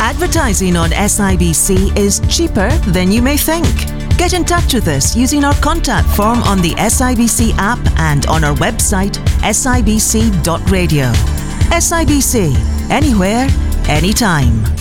Advertising on SIBC is cheaper than you may think. Get in touch with us using our contact form on the SIBC app and on our website sibc.radio. SIBC, anywhere, anytime.